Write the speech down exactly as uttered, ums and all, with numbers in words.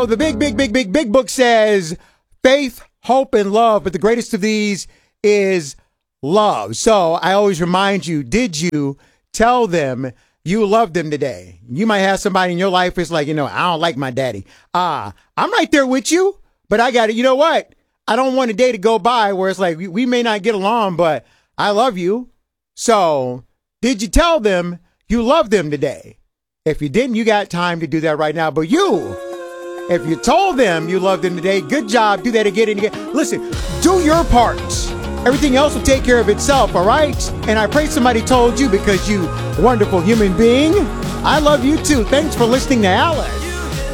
know, the big, big, big, big, big book says faith, hope, and love, but the greatest of these is love. So I always remind you, did you tell them you love them today? You might have somebody in your life who's like, you know, I don't like my daddy. Ah, I'm right there with you, but I got it. You know what? I don't want a day to go by where it's like, we, we may not get along, but I love you. So did you tell them you love them today? If you didn't, you got time to do that right now. But you, if you told them you loved them today, good job. Do that again and again. Listen, do your part. Everything else will take care of itself, all right? And I pray somebody told you, because you wonderful human being. I love you too. Thanks for listening to Alice.